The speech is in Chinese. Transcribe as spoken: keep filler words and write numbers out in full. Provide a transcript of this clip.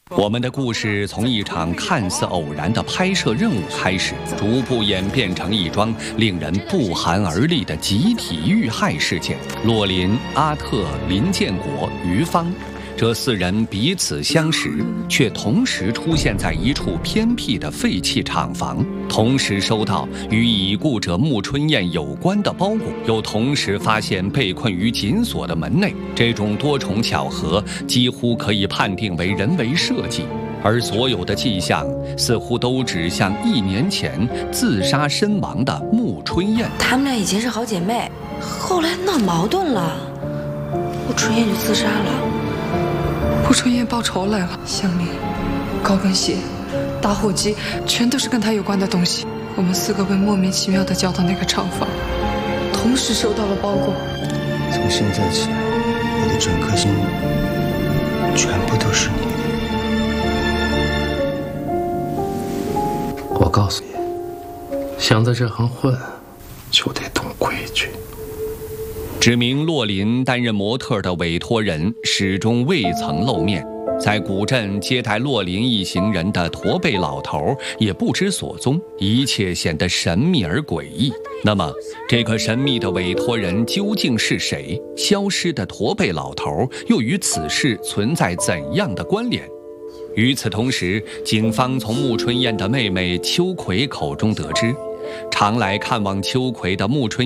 我们的故事从一场看似偶然的拍摄任务开始，逐步演变成一桩令人不寒而栗的集体遇害事件。洛林、阿特、林建国、于芳，这四人彼此相识，却同时出现在一处偏僻的废弃厂房，同时收到与已故者穆春燕有关的包裹，又同时发现被困于紧锁的门内。这种多重巧合几乎可以判定为人为设计，而所有的迹象似乎都指向一年前自杀身亡的穆春燕。 她们俩以前是好姐妹，后来闹矛盾了，穆春燕就自杀了。 穆春燕报仇来了，项链、高跟鞋、打火机，全都是跟她有关的东西。我们四个被莫名其妙地叫到那个厂房，同时收到了包裹。 从现在起，我的整颗心全部都是你。 我告诉你，想在这行混，就得懂规矩。 指名洛林担任模特的委托人始终未曾露面，在古镇接待洛林一行人的驼背老头也不知所踪，一切显得神秘而诡异。那么，这个神秘的委托人究竟是谁？消失的驼背老头又与此事存在怎样的关联？与此同时，警方从穆春燕的妹妹秋葵口中得知，常来看望秋葵的穆春